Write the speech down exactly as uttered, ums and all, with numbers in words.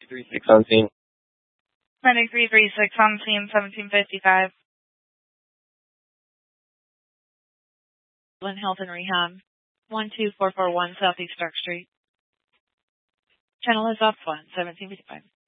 three six on scene. Medic three three six on scene, seventeen fifty-five. Lynn Health and Rehab, one two four four one Southeast Stark Street. Channel is off one, seventeen fifty-five.